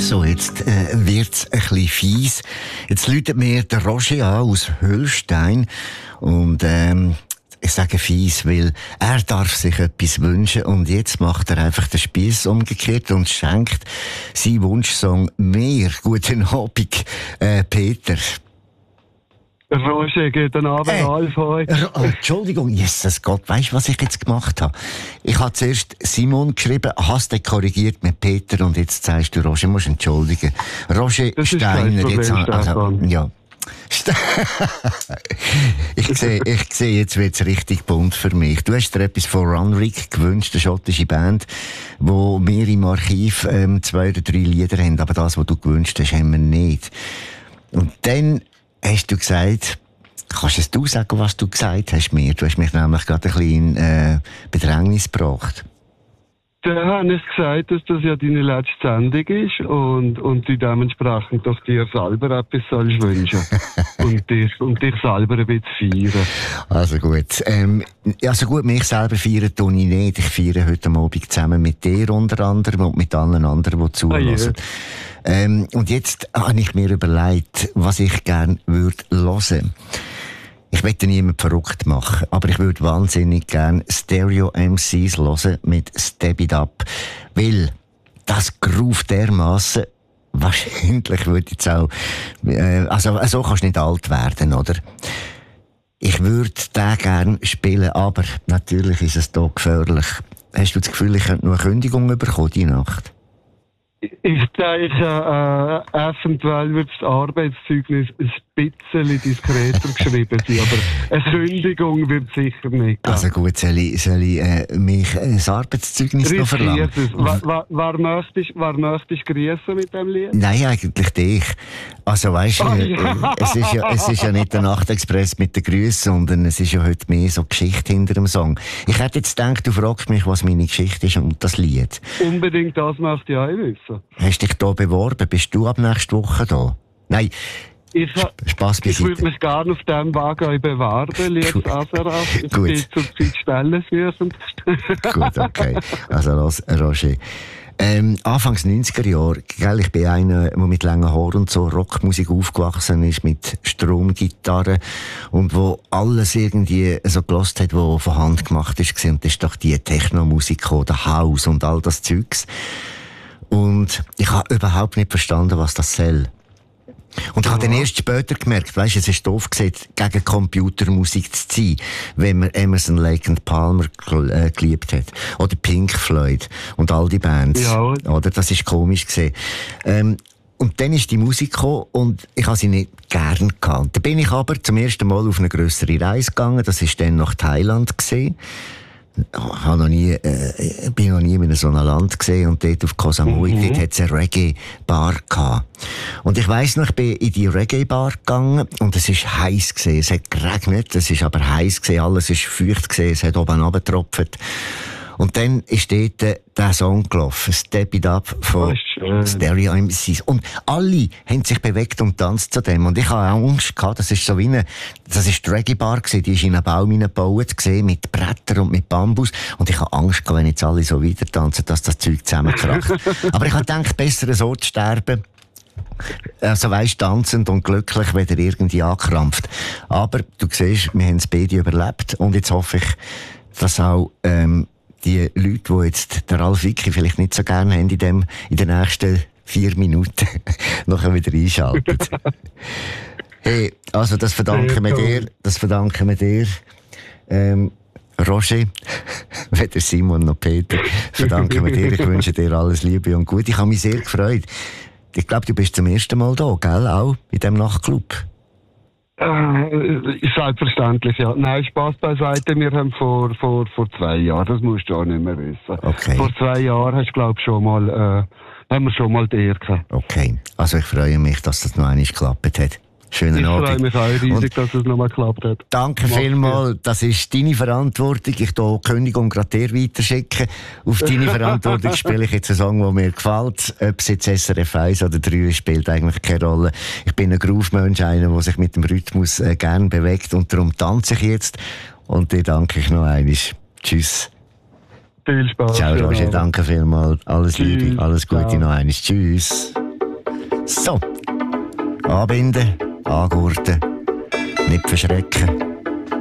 So, jetzt wird's ein bisschen fies. Jetzt läutet mir der Roger an aus Höllstein und ich sage fies, weil er darf sich etwas wünschen und jetzt macht er einfach den Spiess umgekehrt und schenkt seinen Wunschsong mir. Guten Abend, Peter. Roger, guten Abend, Alf heute. Entschuldigung, Jesus Gott, weißt du, was ich jetzt gemacht habe? Ich habe zuerst Simon geschrieben, hast du korrigiert mit Peter und jetzt sagst du, Roger, musst entschuldigen. Roger das Steiner, jetzt ja. Ich sehe, jetzt wird's richtig bunt für mich. Du hast dir etwas von Runrig gewünscht, eine schottische Band, wo wir im Archiv 2 oder 3 Lieder haben, aber das, was du gewünscht hast, haben wir nicht. Und dann hast du gesagt, kannst du sagen, was du gesagt hast mir? Du hast mich nämlich gerade ein bisschen in Bedrängnis gebracht. Dann habe ich gesagt, dass das ja deine letzte Sendung ist und du dementsprechend doch dir selber etwas sollst wünschen und dich selber ein bisschen feiern. Also gut, mich selber feiern tue ich nicht. Ich feiere heute Abend zusammen mit dir unter anderem und mit allen anderen, die zuhören. Und jetzt habe ich mir überlegt, was ich gerne würde hören. Ich möchte niemanden verrückt machen, aber ich würde wahnsinnig gerne Stereo MCs hören mit Step It Up, weil das groove dermassen, wahrscheinlich würde jetzt auch, also so kannst du nicht alt werden, oder? Ich würde den gerne spielen, aber natürlich ist es hier gefährlich. Hast du das Gefühl, ich könnte noch eine Kündigung bekommen, die Nacht? Ich denke, eventuell wird das Arbeitszeugnis ein bisschen diskreter geschrieben sein, aber eine Kündigung wird sicher nicht geben. Also gut, soll ich mich ein Arbeitszeugnis noch verlangen? Wer möchtest du grüßen mit dem Lied? Nein, eigentlich dich. Also weißt du, es ist ja nicht der Nachtexpress mit den Grüßen, sondern es ist ja heute mehr so Geschichte hinter dem Song. Ich hätte jetzt gedacht, du fragst mich, was meine Geschichte ist und das Lied. Unbedingt, das möchte ich auch wissen. Hast du dich da beworben? Bist du ab nächste Woche da? Nein. Spaß beiseite. Ich würde mich gerne auf diesem Wagen bewerben, liebes Aseraf. Ich bin zurzeit stellensuchend. Gut, okay. Also los, Roger. Anfangs 90er Jahre, gell, ich bin einer, der mit langen Haaren und so Rockmusik aufgewachsen ist, mit Stromgitarre und wo alles irgendwie so gelost hat, was von Hand gemacht ist. Und das ist doch die Techno-Musik, der House und all das Zeugs. Und ich habe überhaupt nicht verstanden, was das soll. Und ich habe dann erst später gemerkt, weisst, es ist doof gesagt, gegen Computermusik zu ziehen, wenn man Emerson, Lake and Palmer geliebt hat. Oder Pink Floyd und all die Bands. Ja. Oder? Das ist komisch gesehen. Und dann ist die Musik gekommen und ich habe sie nicht gern gehabt. Da bin ich aber zum ersten Mal auf eine grössere Reise gegangen. Das ist dann nach Thailand gesehen. Bin noch nie in so einem Land gesehen und dort auf Koh Samui, dort hat es eine Reggae-Bar gehabt. Und ich weiss noch, ich bin in die Reggae-Bar gegangen und es ist heiß gewesen. Es hat geregnet, es ist aber heiß gewesen, alles ist feucht gewesen, es hat oben runtergetropft. Und dann ist dort der Song gelaufen, Step It Up von Stereo MCs. Und alle haben sich bewegt und tanzt zu dem. Und ich habe auch Angst gehabt, das ist die Reggae-Bar gewesen, die ist in einen Baum hineingebaut gewesen, mit Brettern und mit Bambus. Und ich habe Angst gehabt, wenn jetzt alle so weiter tanzen, dass das Zeug zusammenkracht. Aber ich habe gedacht, besser so zu sterben. Also weisst, tanzend und glücklich, weder irgendwie angekrampft. Aber du siehst, wir haben es beide überlebt. Und jetzt hoffe ich, dass auch, die Leute, die jetzt der Ralf Wicki vielleicht nicht so gerne haben in den nächsten 4 Minuten, nachher wieder einschalten. Hey, also das verdanken wir dir. Roger, weder Simon noch Peter, verdanken wir dir. Ich wünsche dir alles Liebe und Gute. Ich habe mich sehr gefreut. Ich glaube, du bist zum ersten Mal da, gell? Auch in diesem Nachtclub. Selbstverständlich, ja. Nein, Spaß beiseite. Wir haben vor 2 Jahren, das musst du auch nicht mehr wissen. Okay. Vor 2 Jahren haben wir schon mal die Ehre gehabt. Okay. Also ich freue mich, dass das noch einmal geklappt hat. Schönen Abend. Ich freue mich auch riesig, dass es nochmal geklappt hat. Danke vielmals. Das ist deine Verantwortung. Ich hier die Kündigung gerade dir weiterschicken. Auf deine Verantwortung spiele ich jetzt einen Song, der mir gefällt. Ob es jetzt SRF 1 oder 3 ist, spielt eigentlich keine Rolle. Ich bin ein Groove-Mensch, einer, der sich mit dem Rhythmus gerne bewegt. Und darum tanze ich jetzt. Und dir danke ich noch einmal. Tschüss. Viel Spaß. Ciao, Roger. Danke vielmals. Alles Liebe, alles Gute noch einmal. Tschüss. So. Anbinden, angurten, nicht verschrecken.